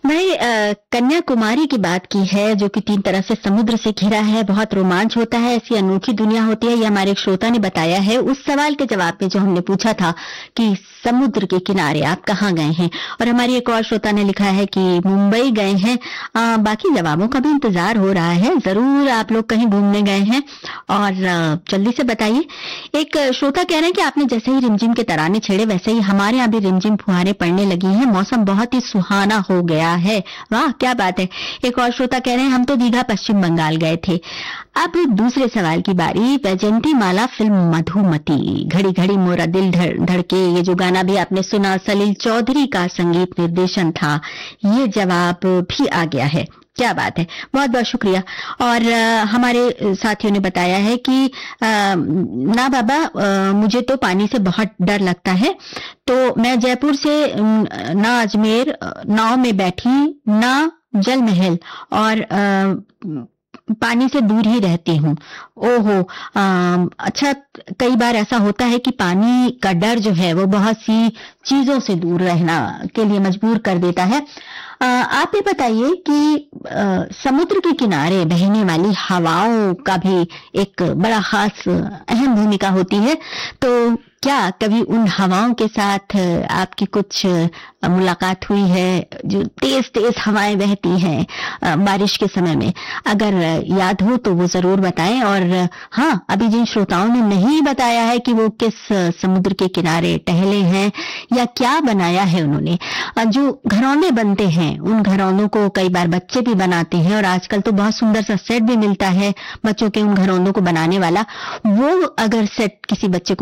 भाई कन्याकुमारी की बात की है जो कि 3 तरह से समुद्र से घिरा है, बहुत रोमांच होता है, ऐसी अनोखी दुनिया होती है, ये हमारे एक श्रोता ने बताया है। उस सवाल के जवाब में जो हमने पूछा था कि समुद्र के किनारे आप कहाँ गए हैं? और हमारी एक और श्रोता ने लिखा है कि मुंबई गए हैं। बाकी जवाबों का भी इंतजार हो रहा है, ज़रूर आप लोग कहीं घूमने गए हैं और जल्दी से बताइए। एक श्रोता कह रहे हैं कि आपने जैसे ही रिमझिम के तराने छेड़े वैसे ही हमारे यहाँ भी रिमझिम फुहारें पड़ने लगी हैं, मौसम बहुत ही सुहाना हो गया है। वाह क्या बात है। एक और श्रोता कह रहे हैं हम तो दीघा पश्चिम बंगाल गए थे। अब दूसरे सवाल की बारी। वैजंती माला फिल्म मधुमती, घड़ी घड़ी मोरा दिल धड़के, ये जो गाना भी आपने सुना सलील चौधरी का संगीत निर्देशन था, ये जवाब भी आ गया है। क्या बात है, बहुत बहुत शुक्रिया। और हमारे साथियों ने बताया है कि ना बाबा, मुझे तो पानी से बहुत डर लगता है, तो मैं जयपुर से ना अजमेर नाव में बैठी, ना जल महल, और पानी से दूर ही रहती हूँ। ओहो, अच्छा, कई बार ऐसा होता है कि पानी का डर जो है वो बहुत सी चीजों से दूर रहना के लिए मजबूर कर देता है। आप ये बताइए कि समुद्र के किनारे बहने वाली हवाओं का भी एक बड़ा खास अहम भूमिका होती है, तो क्या कभी उन हवाओं के साथ आपकी कुछ मुलाकात हुई है जो तेज तेज हवाएं बहती हैं बारिश के समय में? अगर याद हो तो वो जरूर बताएं। और हाँ, अभी जिन श्रोताओं ने नहीं बताया है कि वो किस समुद्र के किनारे टहले हैं या क्या बनाया है उन्होंने, जो घरौंदे बनते हैं उन घरौंदों को कई बार बच्चे भी बनाते हैं, और आजकल तो बहुत सुंदर सा सेट भी मिलता है बच्चों के उन घरौंदों को बनाने वाला। वो अगर सेट किसी बच्चे को